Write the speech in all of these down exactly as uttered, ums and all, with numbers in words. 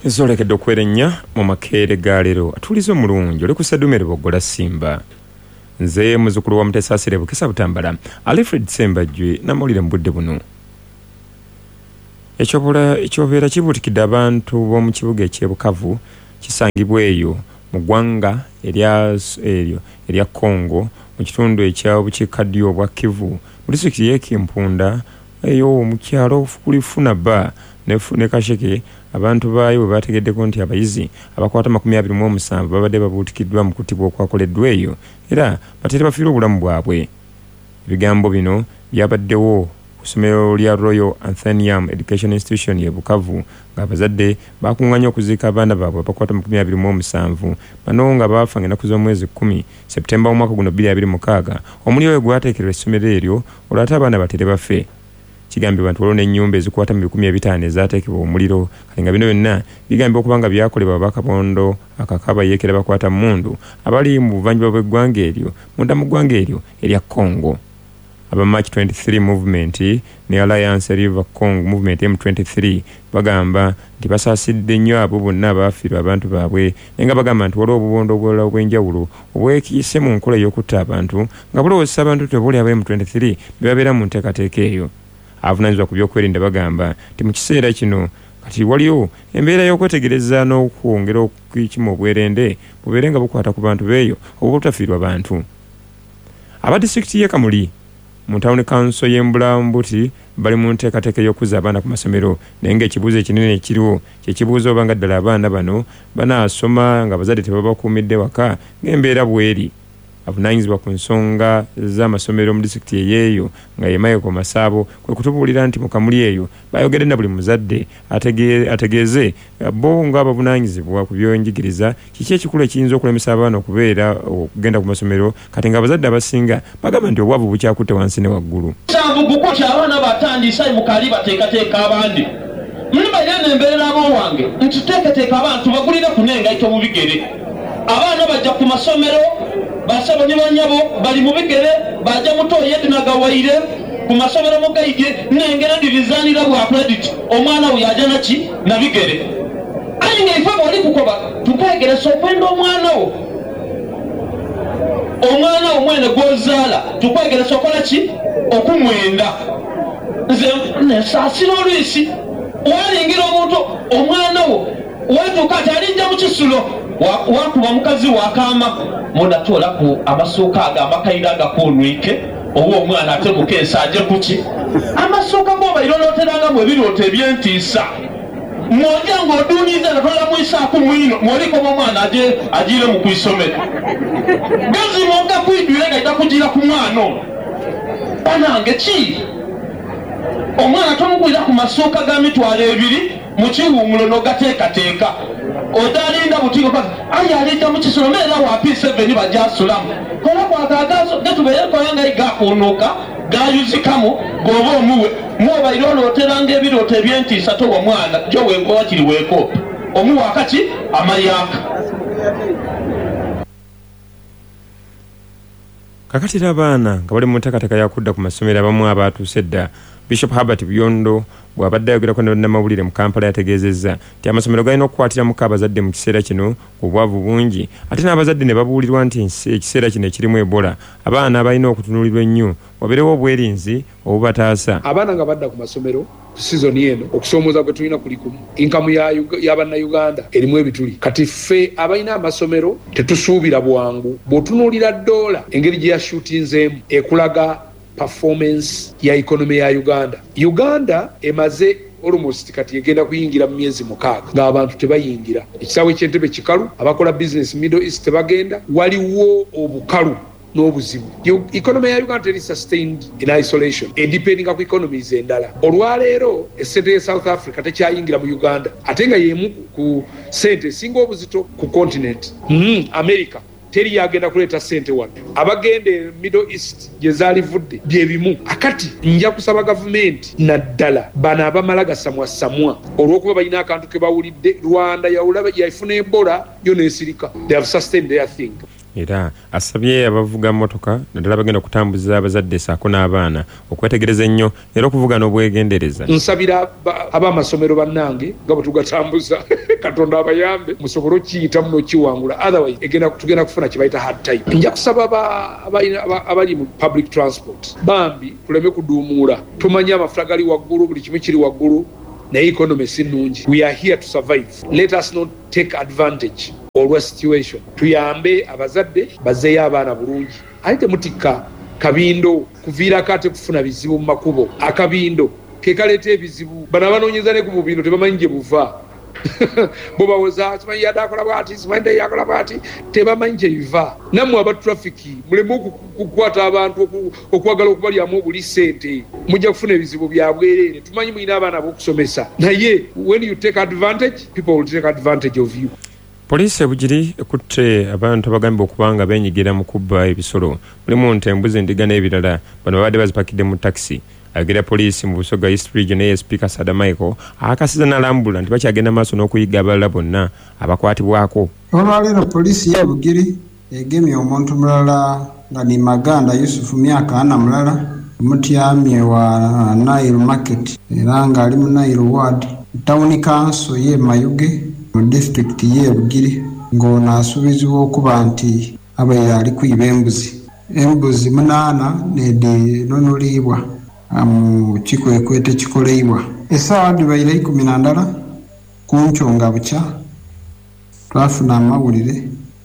Zolekedde okwerenya mu makeere ga leero atuliza omulungi oli ku Ssedumere Boggola Simba. Nze muzzukulu wa Mutesa Bukisa Butambala Alfred Sembajjwe namawulire mu budde buno. Ekyobola ekyobeera kibuutikidde abantu b'omu kibuga eky'e Bukavu kisangibwa eyo mu ggwanga erya eryo erya Congo mu kitundu ekya obukiikaddyo obwa Kivu mu disitulikiti y'e Kimpunda eyo mu kyalo kulifuna ba ne Kasheke. Abantu baayo bategeddeko nti abayizi abakwata makumi abiri mu musanvu babadde babuutikiddwa mu kutibwa okwakoleddwa eyo era batere bafiire obulamu bwabwe. Ebigambo bino byabaddewo ku ssomero lya Royal Athenaeum Education Institution ye Bukavu ng'abazadde bakungaanya okuziika abaana baabwe abakwata makumi abiri mu musanvu bano nga baafa ng'ennaku z'omwezi kkumi Septemba omwaka guno bbiri abiri mukaaga omuliro we gwateekerwa essomero eryo olwate abaana batere bafe. Kigambibwa nti waliwo n'ennyumba ezikwata mu bikumi ebitaano ezaateekebwa omuliro kati nga bino byonna bigambibwa okuba nga byakolebwa bakabondo akakaba yeekera bakwata mmundu abali mu buvanjuba bw'eggwanga eryo munda mu ggwanga eryo erya Congo. Aba March twenty-three movement ne Alliance River Congo movement M twenty-three bagamba nti basaasidde nnyo abo bonna abaafiirwa abantu baabwe naye nga bagamba nti waliwo obubondo obulala obw'enjawulo obwekiise mu nkola ey'okutta abantu nga bulowoozesa abantu tebuli aba M twenty-three bebabeera mu nteekateeka eyo. Avunaanyizibwa ku byokwerinda bagamba nti mu kiseera kino kati waliwo embeera y'okwetegereza n'okwongera okukima obwerende bubeere nga bukwata ku bantu beeyo obutafiirwa bantu. Aba disitulikiti y'e Kamuli mu Town Council y'e Mbulambuti bali mu nteekateeka y'okuzza abaana ku masomero naye ng'ekibuuzo ekinene ekiriwo kye kibuuza oba nga ddala abaana bano banaasoma nga abazadde tebabakuumidde waka ng'embeera bw'eri. Avunaanyizibwa ku nsonga z'amasomero mu disitulikiti eyeeyo nga ye Michael Masabo kwe kutubuulira nti mu Kamuli eyo bayogedde na buli muzadde ategeeze bo ng'abavunaanyizibwa ku by'enjigiriza kiki ekikulu ekiyinza okulemesa abaana okubeera okugenda ku masomero kati nga abazadde abasinga bagamba nti obwavu bukyakutte wansi ne waggulu. Kyambuguko ky'abaana batandisa mukali bateekateeka abandi mnibayana embeerera abo wange nti teekateeka abantu bagulira kunengaito mu bigere abaana bajja ku masomero basaba ne banyabo bali mu bigere bajja mutoye tunagawaire ku masomero mu gaige nengera divizanira bwa credit omwana we yaja naki na bigere ayi ngeifa bali kukoba tukegeresa okwenda omwana wo omwana omwene gozala tukwegeresa okola ki okumwenda nze nesasira olwisi walingira omuntu omwana wo watuka talinja mu kisulo wakuba mukazi wakama munatola ku amasuuka agamba kaira agakunwike oba omwana ate mukeesa aje kuki amasuuka go bairoloteranga mu ebirooto ebyentiisa mwoja ng'oduuniza natola mwisaako mwino mwoliko omwana aje agiire mu kwisomero gazi mwonga kwidwire gaita kugira ku mwana ono banange ki omwana tomugwira ku masuuka ga mitwalo ebiri mu kiwumulo n'ogateekateeka odalinda butigo kwa aya alita mu kisolo mera wa P seven bajasulamu kola kwa kagazo gatubere ko yanga igakunuka gayuzikamu gobo muwe mwoba irolo oteranga ebirote byentisa to wa mwana jo wengo wakiri weko omu wakati amayaka. Kakatira abaana nga bali mu nteekateeka yakudda ku masomero abamu abatuuse dda. Bishop Herbert Byondo bw'abadde ayogerako ne bannamawulire mu Kampala yategeezezza nti amasomero galina okukwatiramu abazadde mu kiseera kino obwavu bungi ate n'abazadde ne babuulirwa nti ekiseera kino ekirimu Ebola abaana balina okutunuulirwa ennyo wabeerewo obwerinzi obubataasa. Abaana nga badda ku masomero ku sizoni eno okusoomooza gwe tulina kuli kumu inkamu y'abannayuganda erimu ebituli kati ffe abalina amasomero tetusuubira bwangu bw'otunuulira ddoola engeri gye yashuutinzeemu ekulaga performance ya economy ya Uganda. Uganda emaze almost kati egenda kuyingira mu myezi mukaaga ng'abantu tebayingira ekisaawe ky'entebe kikalu abakola business Middle East tebagenda waliwo obukalu n'obuzibu. Economy ya Uganda teri sustained in isolation edependinga ku economies endala. Olwaleero essente ya South Africa tekyayingira mu Uganda ate nga yemu ku sente singa obuzito ku continent mm, America teri yagenda kuleeta sente wano abagende Middle East gye zaalivudde bye bimu akati nja kusaba gavumenti naddala bana abamala gasamwa samwa olw'okuba balina akantu ke bawulidde Rwanda yawulaba yafuna Ebola yo n'esirika they have sustained their thing. era asabye abavuga motoka naddala bagenda kutambuza abazadde saako n'abaana okwetegereza ennyo era okuvuga n'obwegendereza. Nsabira ab'amasomero bannange nga bwe tugatambuza Katonda abayambe musobole okiyita muno kiwangula, otherwise egenda tugenda kufuna kye bayita hard time. Nja kusaba abali mu public transport bambi tuleme kuduumuula, tumanyi amafuta gali waggulu, buli kimu kiri waggulu naye economy si nnungi. We are here to survive. Let us not take advantage olwa situation. Tuyambe abazadde bazeeyo abaana bulungi. Aye temutikka kabindo kuviirako ate kufuna bizibu mu makubo. Akabindo ke kaleeta ebizibu. Bano abanoonyeza ne ku bubindo tebamanyi gye buva. Bo bawoza simanyi yadde bwati simanyi yakola bwati tebamanyi gye biva. Nammwe aba trafiki muleme okukwata abantu okwagala okubalyamu obuli ssente, mujja kufuna ebizibu bya bwereere. Tumanyi mulina abaana b'okusomesa naye when you take advantage people will take advantage of you. Poliisi e Bugiri ekutte abantu abagambibwa okuba nga beenyigira mu kubba ebisolo mulimu nte, embuzi, endiga n'ebirala. Bano babadde bazipakidde mu takisi. Agera poliisi mu Busoga East Region A S P Kasada Michael akasiza n'alambula nti bakyagenda maaso n'okuyiga abalala bonna abakwatibwako. Olwaleero poliisi y'e Bugiri egemye omuntu mulala nga ni Maganda Yusufu myaka ana mulala mutyamye wa Nile Market era nga ali mu Nile Ward Town Council y'e Mayuge mu district y'e Bugiri ng'ono asuubizibwa okuba nti abaire ali kuyiba embuzi. Embuzi munaana nedi nonulibwa mu kikwekwete kikoleibwa. Essaawa dibaire ikumi na ndala kunkyo nga bukya twafuna amawulire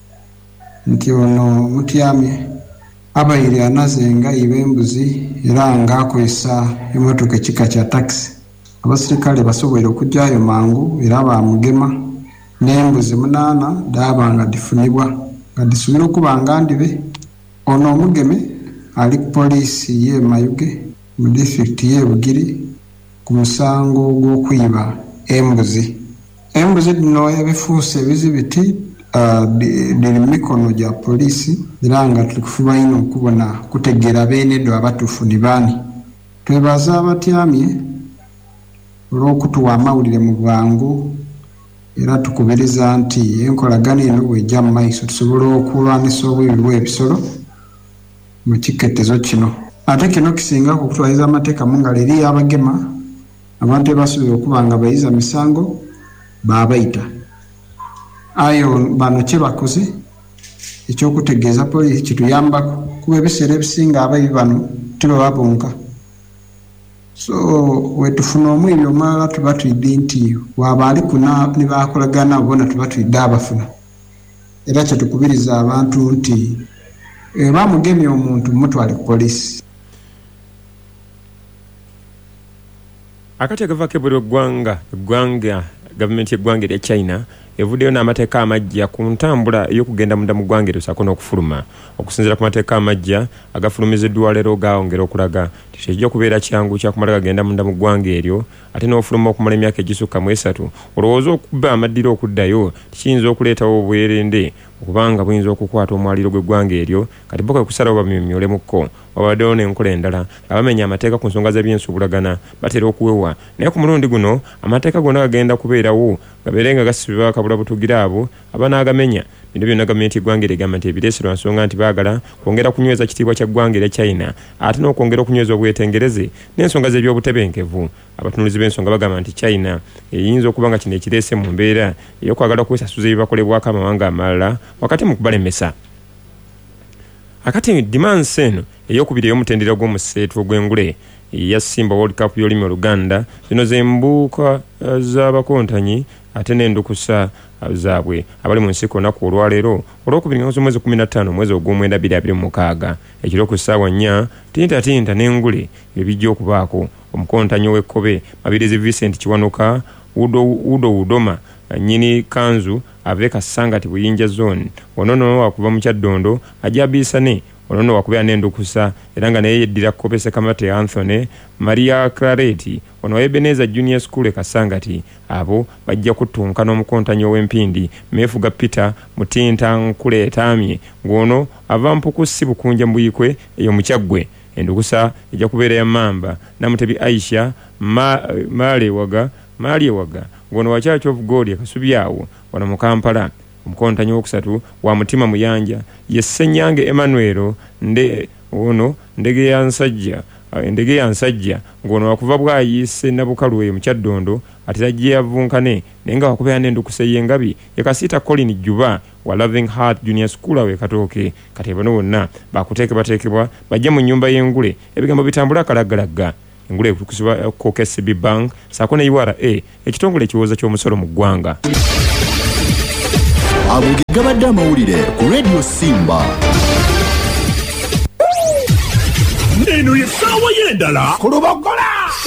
nti ono mutyamye abaire anazenga yiba embuzi era nga akozesa emmotoka ekika kya takisi. Abasirikale basobole okujjayo mangu era bamugema n'embuzi munaana daaba nga difunibwa nga disuubira okuba nga ndibe. Ono omugeme ali ku poliisi y'e Mayuge mu district y'e Bugiri ku musango gw'okuyiba embuzi. Embuzi dino ebifuuse bizibiti uh, diri mikono gya poliisi era nga tuli kufuba ino okubona kutegeera beenedo abatuufu ni baani. Twebaza abatyamye olw'okutuwa amawulire mu bwangu era tukubiriza nti enkolagana eno bw'ejja mu maaso tusobole okulwanisa obwebi bw'ebisolo mu kiketezo kino. Ate kino kisinga okutwaliza amateeka mu ngalo eri abagema abantu ebasuubira okuba nga bayiza misango baabayita. Ayo bano kye bakoze ekyokutegeeza poliisi kituyambako kuba ebiseera ebisinga abayibi bano tibaba bonka. So wetufuna omwibi omulala tuba tuyidde nti waaba ali kuna ne baakolagana bona tuba tuyidde abafuna. Era kyetukubiriza abantu nti e, bamugemye omuntu mutwale ku poliisi. Akati agava kebero gwanga gwanga government y'eggwanga erya China evuddeyo n'amateeka amajja ku ntambula y'okugenda munda mu ggwanga eryo ssaako n'okufuluma. Okusinziira ku mateeka amajja agafulumiziddwa leero gaawongera okulaga nti tekijja kubeera kyangu kyakumala gagenda munda mu ggwanga eryo ate n'ofuluma okumala emyaka egisukka mu esatu. Olowooza okubba amaddiro okuddayo kiyinza okuleetawo obwerende okubanga buyinza okukwata omwaliro gw'eggwanga eryo kati boka kusalawo bamyumyulemukko. Wabaddewo n'enkola endala abamenya amateeka ku nsonga z'ebyensuubulagana batera okuwewa naye ku mulundi guno amateeka gonna gagenda kubeerawo gabeere nga gasibibwa kabula butugira abo abanaagamenya. Bino byonna gavumenti y'eggwanga egamba nti ebireeserwa nsonga nti baagala kwongera kunyweza kitiibwa kya ggwanga erya China ate n'okwongera okunyweza obwetengereze n'ensonga z'ebyobutebenkevu. Abatunulizi b'ensonga bagamba nti China eyinza okuba nga kino ekireese mu mbeera ey'okwagala okwesasuza ebibakolebwako amawanga amalala wakati mu kubalemesa. Akati dimansi eno ey'okubiri ey'omutendera gw'omuseetu ogw'engule ya Simba World Cup y'olulimi Oluganda zino z'embuuka z'abakontanyi ate n'endukusa zaabwe abali mu nsiko olunaku olwaleero olwokubiri nga mwezi kumi na ttaano omwezi ogw'omwenda abiri abiri mu mukaaga ekiro ku ssaawa nnya tintatinta n'engule ebijja okubaako. Omukontanyi w'ekkobe Mabirizi Vincent Kiwanuka Udo Udo Udoma nnyini kanzu ave Kasangati Buyinja zone onono wakuva mu Kyaddondo ajabisane onono wakubeera n'endukusa era nga naye yeddira Kope Sekamate Anthony Maria Clareti ono Ebeneza Junior School e Kasangati abo bajja kutunka n'omukontanyi ow'empindi Mefuga Peter Mutinta Nkule etamye ng'ono ava Mpukusi Bukunja Mbuyikwe eyo Mukyagwe. Endukusa ejja kubeera ya Mamba Namutebi Aisha Ma, Male Waga Mali Waga ng'ono wa Church of God Kasubyawo wano mu Kampala omukontanyi wokusatu wa mutima muyanja ye Ssenyange Emmanuel nde ono ndege ya nsajja endege ya nsajja ngono wakuva bwayise nabukaluwe mu Kyaddondo ati tajje yavunkane nenga wakubya nendo kuseye ngabi yakasita Colin Juba wa Loving Heart Junior School awe Katooke kati bano bonna bakuteke batekebwa bajje mu nyumba y'engule ebigambo bitambula kalagalaga engule kusiba ko K C B Bank sakone U R A ekitongole kiwoza ky'omusoro mu ggwanga abugabadde amawulire ku Radio Simba. Eno ye sawa yendala kulubogola